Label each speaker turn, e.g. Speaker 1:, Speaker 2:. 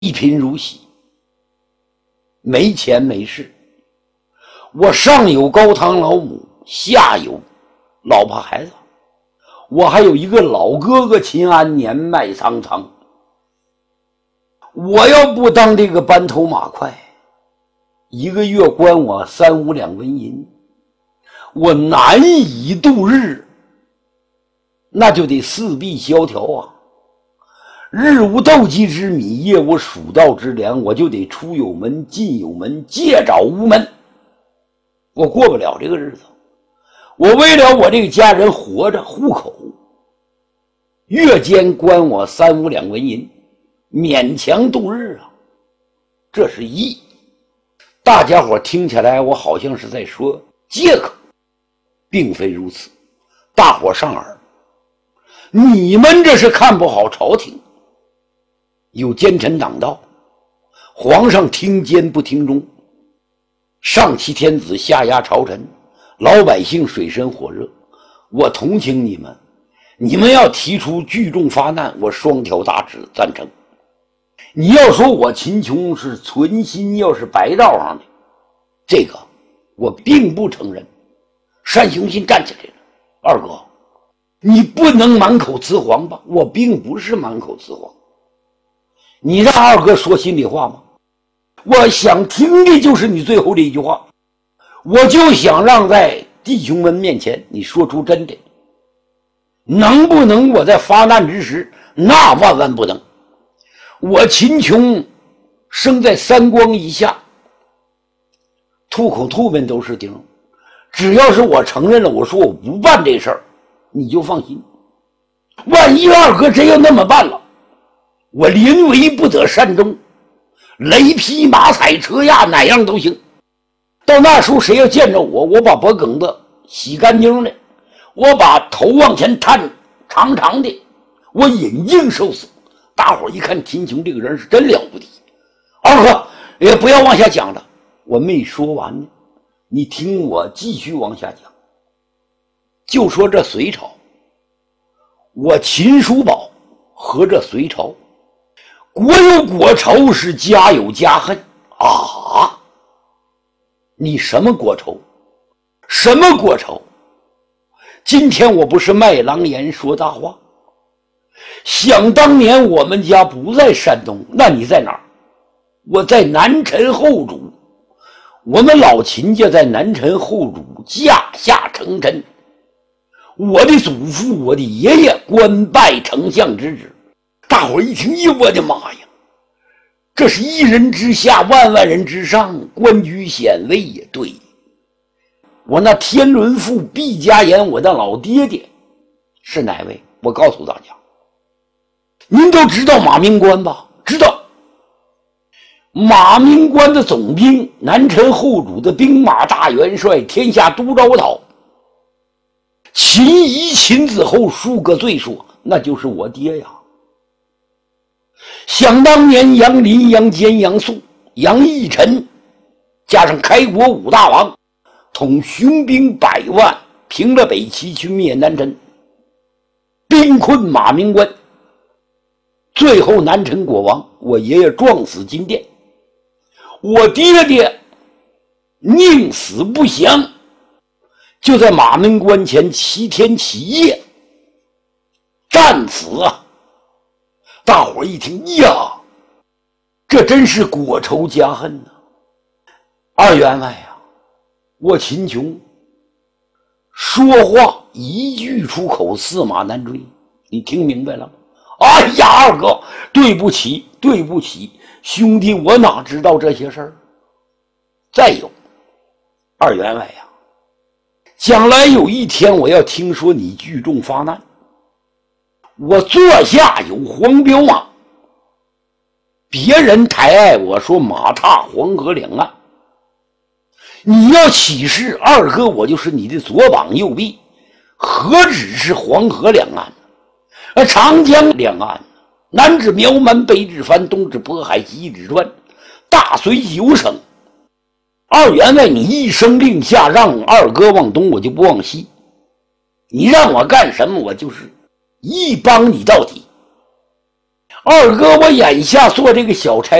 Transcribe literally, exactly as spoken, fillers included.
Speaker 1: 一贫如洗，没钱没势。我上有高堂老母，下有老婆孩子，我还有一个老哥哥秦安，年迈苍苍。我要不当这个班头马快，一个月关我三五两纹银，我难以度日，那就得四壁萧条啊。日无斗鸡之米，夜无蜀道之粮，我就得出有门进有门，借找无门，我过不了这个日子。我为了我这个家人活着糊口，月间关我三五两纹银，勉强度日啊。这是义。大家伙听起来我好像是在说借口，并非如此。大伙上耳，你们这是看不好朝廷，有奸臣党盗，皇上听奸不听忠，上欺天子下压朝臣，老百姓水深火热。我同情你们，你们要提出聚众发难，我双条大指赞成。你要说我秦琼是存心要是白道上的，这个我并不承认。单雄信站起来了，二哥，你不能满口雌黄吧？我并不是满口雌黄，你让二哥说心里话吗？我想听的就是你最后这一句话，我就想让在弟兄们面前你说出真的。能不能我在发难之时？那万万不能。我秦琼生在三光以下，吐口吐沫都是钉，只要是我承认了，我说我不办这事儿，你就放心。万一二哥真要那么办了，我临危不得善终，雷劈马踩车压哪样都行。到那时候谁要见着我，我把脖梗子洗干净了，我把头往前探长长的，我引颈受死。大伙一看秦琼这个人是真了不得。二哥也不要往下讲了，我没说完呢，你听我继续往下讲。就说这隋朝，我秦叔宝和这隋朝，国有国仇，是家有家恨啊！你什么国仇？什么国仇？今天我不是卖狼言说大话。想当年我们家不在山东，那你在哪儿？我在南陈后主，我们老秦家在南陈后主驾下成臣。我的祖父我的爷爷官拜丞相之职。大伙一听，哎，我的妈呀，这是一人之下万万人之上，官居显位也对。我那天伦父毕加言，我的老爹爹是哪位？我告诉大家，您都知道马明官吧？知道。马明官的总兵，南陈后主的兵马大元帅，天下都招讨。秦仪秦子后数个最说，那就是我爹呀。想当年杨林、杨坚、杨素、杨义臣，加上开国五大王，统雄兵百万，平了北齐去灭南陈，兵困马明关。最后南陈国王，我爷爷撞死金殿，我爹爹宁死不降，就在马明关前七天七夜战死啊！大伙一听呀，这真是国仇家恨呐、啊！二员外呀、啊，我秦琼说话一句出口，驷马难追，你听明白了吗？哎呀，二哥，对不起，对不起，兄弟，我哪知道这些事儿？再有，二员外呀、啊，将来有一天我要听说你聚众发难，我座下有黄骠马，别人抬爱我说马踏黄河两岸，你要起事，二哥我就是你的左膀右臂，何止是黄河两岸，而长江两岸，南指苗蛮，北指番，东指渤海，西指川，大隋九省。二员外，你一声令下，让二哥往东，我就不往西。你让我干什么，我就是一帮你到底。 二哥，我眼下做这个小差